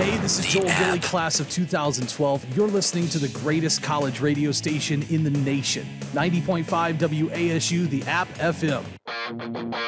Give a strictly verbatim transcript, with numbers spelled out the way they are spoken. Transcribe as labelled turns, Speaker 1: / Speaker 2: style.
Speaker 1: Hey, this is Joel Gilly, class of two thousand twelve. You're listening to the greatest college radio station in the nation. ninety point five W A S U, the App F M.